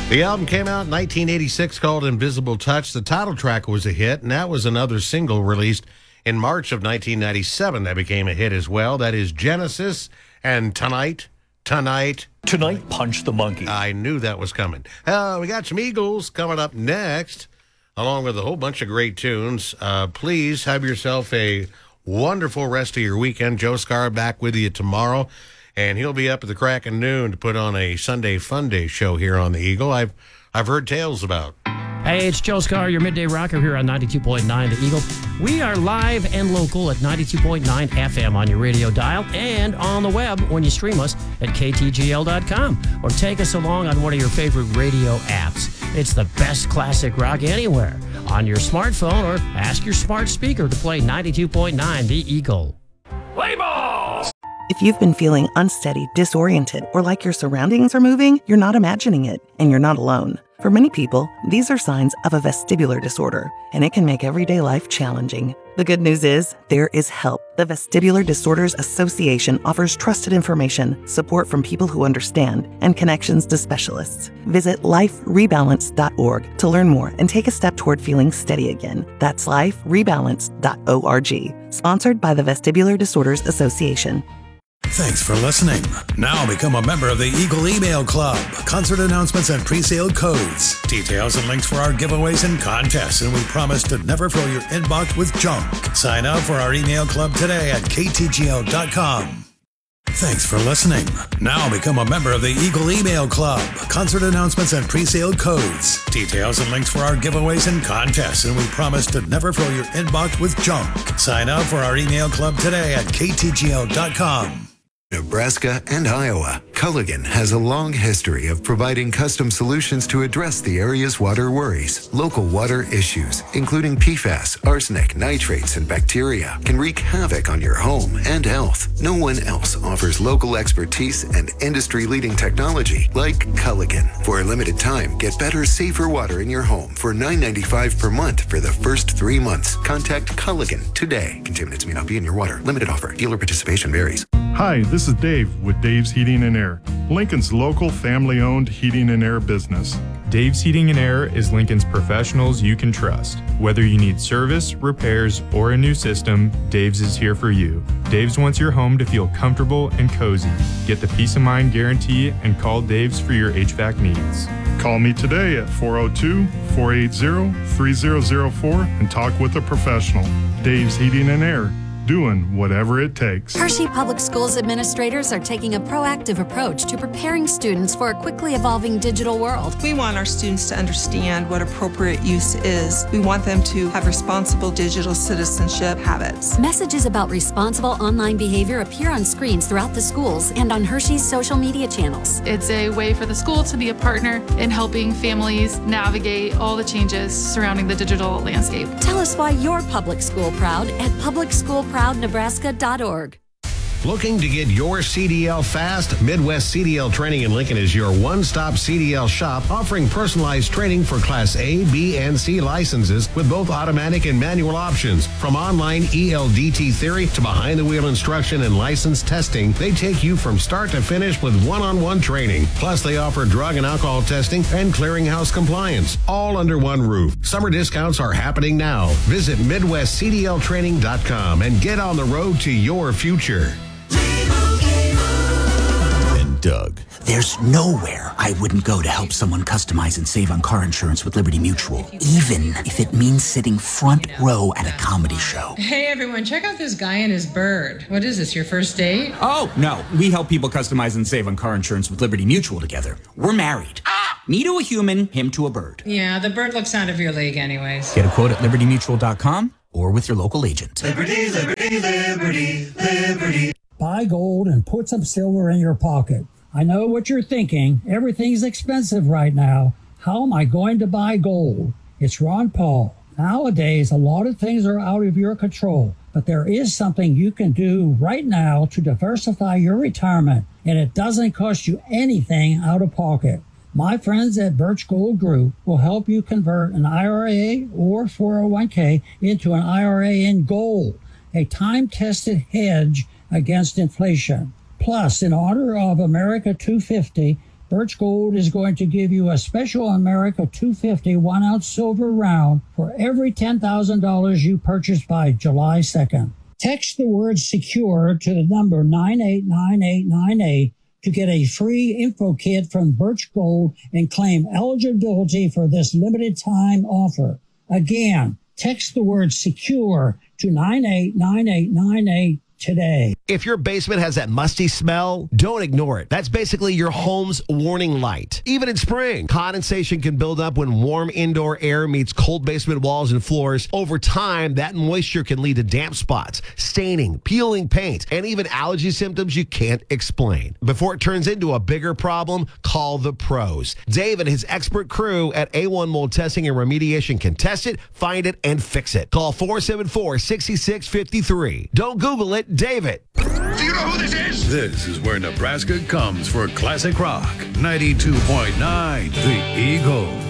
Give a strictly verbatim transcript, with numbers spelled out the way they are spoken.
The album came out in nineteen eighty-six called Invisible Touch. The title track was a hit, and that was another single released in March of nineteen ninety-seven that became a hit as well. That is Genesis and Tonight, Tonight. Tonight, Punch the Monkey. I knew that was coming. Uh, we got some Eagles coming up next, along with a whole bunch of great tunes. Uh, please have yourself a wonderful rest of your weekend. Joe Scar back with you tomorrow. And he'll be up at the crack of noon to put on a Sunday Fun Day show here on the Eagle. I've I've heard tales about. Hey, it's Joe Scar, your midday rocker here on ninety-two point nine The Eagle. We are live and local at ninety-two point nine F M on your radio dial and on the web when you stream us at K T G L dot com or take us along on one of your favorite radio apps. It's the best classic rock anywhere on your smartphone, or ask your smart speaker to play ninety-two point nine The Eagle. Play ball! If you've been feeling unsteady, disoriented, or like your surroundings are moving, you're not imagining it, and you're not alone. For many people, these are signs of a vestibular disorder, and it can make everyday life challenging. The good news is, there is help. The Vestibular Disorders Association offers trusted information, support from people who understand, and connections to specialists. Visit life rebalance dot org to learn more and take a step toward feeling steady again. That's life rebalance dot org. Sponsored by the Vestibular Disorders Association. Thanks for listening. Now become a member of the Eagle Email Club. Concert announcements and pre-sale codes. Details and links for our giveaways and contests, and we promise to never fill your inbox with junk. Sign up for our email club today at K T G L dot com. Thanks for listening. Now become a member of the Eagle Email Club. Concert announcements and pre-sale codes. Details and links for our giveaways and contests, and we promise to never fill your inbox with junk. Sign up for our email club today at K T G L dot com. Nebraska and Iowa, Culligan has a long history of providing custom solutions to address the area's water worries. Local water issues, including P FAS, arsenic, nitrates, and bacteria, can wreak havoc on your home and health. No one else offers local expertise and industry-leading technology like Culligan. For a limited time, get better, safer water in your home for nine ninety-five per month for the first three months. Contact Culligan today. Contaminants may not be in your water. Limited offer. Dealer participation varies. Hi, this is Dave with Dave's Heating and Air, Lincoln's local family-owned heating and air business. Dave's Heating and Air is Lincoln's professionals you can trust. Whether you need service, repairs, or a new system, Dave's is here for you. Dave's wants your home to feel comfortable and cozy. Get the peace of mind guarantee and call Dave's for your H V A C needs. Call me today at four oh two, four eight zero, three zero zero four and talk with a professional. Dave's Heating and Air. Doing whatever it takes. Hershey Public Schools administrators are taking a proactive approach to preparing students for a quickly evolving digital world. We want our students to understand what appropriate use is. We want them to have responsible digital citizenship habits. Messages about responsible online behavior appear on screens throughout the schools and on Hershey's social media channels. It's a way for the school to be a partner in helping families navigate all the changes surrounding the digital landscape. Tell us why you're public school proud at public school proud nebraska dot org. Looking to get your C D L fast? Midwest C D L Training in Lincoln is your one-stop C D L shop, offering personalized training for Class A, B, and C licenses with both automatic and manual options. From online E L D T theory to behind-the-wheel instruction and license testing, they take you from start to finish with one-on-one training. Plus, they offer drug and alcohol testing and clearinghouse compliance, all under one roof. Summer discounts are happening now. Visit Midwest C D L Training dot com and get on the road to your future. Doug. There's nowhere I wouldn't go to help someone customize and save on car insurance with Liberty Mutual, even if it means sitting front row at a comedy show. Hey everyone, check out this guy and his bird. What is this, your first date? Oh, no, we help people customize and save on car insurance with Liberty Mutual together. We're married. Ah! Me to a human, him to a bird. Yeah, the bird looks out of your league anyways. Get a quote at liberty mutual dot com or with your local agent. Liberty, liberty, liberty, liberty. Buy gold and put some silver in your pocket. I know what you're thinking. Everything's expensive right now. How am I going to buy gold? It's Ron Paul. Nowadays, a lot of things are out of your control, but there is something you can do right now to diversify your retirement, and it doesn't cost you anything out of pocket. My friends at Birch Gold Group will help you convert an I R A or four oh one k into an I R A in gold, a time-tested hedge against inflation. Plus, in honor of America two fifty, Birch Gold is going to give you a special America two fifty one-ounce silver round for every ten thousand dollars you purchase by July second. Text the word SECURE to the number nine eight nine eight nine eight to get a free info kit from Birch Gold and claim eligibility for this limited time offer. Again, text the word SECURE to nine eight nine eight nine eight today. If your basement has that musty smell, don't ignore it. That's basically your home's warning light. Even in spring, condensation can build up when warm indoor air meets cold basement walls and floors. Over time, that moisture can lead to damp spots, staining, peeling paint, and even allergy symptoms you can't explain. Before it turns into a bigger problem, call the pros. Dave and his expert crew at A one Mold Testing and Remediation can test it, find it, and fix it. Call four seven four, six six five three. Don't Google it, Dave it. Do you know who this is? This is where Nebraska comes for classic rock. ninety-two point nine The Eagle.